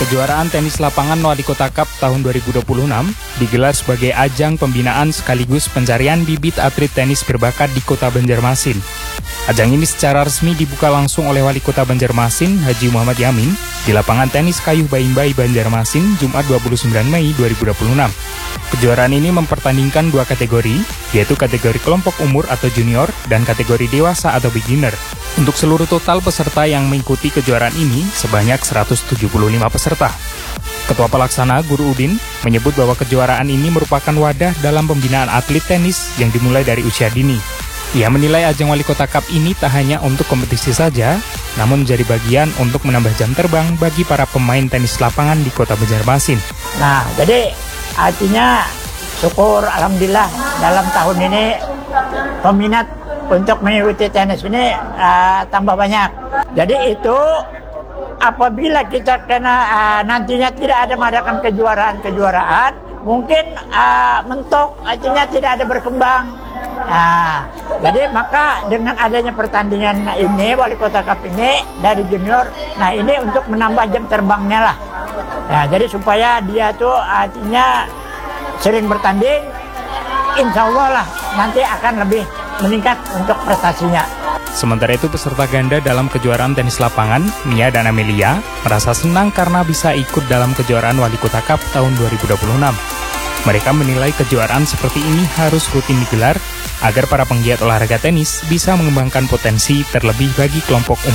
Kejuaraan tenis lapangan Wali Kota Cup tahun 2026 digelar sebagai ajang pembinaan sekaligus pencarian bibit atlet tenis berbakat di Kota Banjarmasin. Ajang ini secara resmi dibuka langsung oleh Wali Kota Banjarmasin, Haji Muhammad Yamin, di lapangan tenis Kayuh Baimbai, Banjarmasin, Jumat 29 Mei 2026. Kejuaraan ini mempertandingkan dua kategori, yaitu kategori kelompok umur atau junior dan kategori dewasa atau beginner. Untuk seluruh total peserta yang mengikuti kejuaraan ini sebanyak 175 peserta. Ketua Pelaksana Guru Udin menyebut bahwa kejuaraan ini merupakan wadah dalam pembinaan atlet tenis yang dimulai dari usia dini. Ia menilai ajang Wali Kota Cup ini tak hanya untuk kompetisi saja, namun menjadi bagian untuk menambah jam terbang bagi para pemain tenis lapangan di Kota Banjarmasin. Nah, jadi artinya syukur alhamdulillah dalam tahun ini peminat untuk mengikuti tenis ini tambah banyak. Jadi itu apabila kita nantinya tidak ada mengadakan kejuaraan, mungkin mentok artinya tidak ada berkembang. Nah, jadi maka dengan adanya pertandingan ini Wali Kota Cup ini dari junior, nah ini untuk menambah jam terbangnya lah. Nah, jadi supaya dia tuh artinya sering bertanding, insya Allah lah nanti akan lebih meningkat untuk prestasinya. Sementara itu peserta ganda dalam kejuaraan tenis lapangan, Mia dan Amelia, merasa senang karena bisa ikut dalam kejuaraan Wali Kota Cup tahun 2026. Mereka menilai kejuaraan seperti ini harus rutin digelar agar para penggiat olahraga tenis bisa mengembangkan potensi terlebih bagi kelompok umur.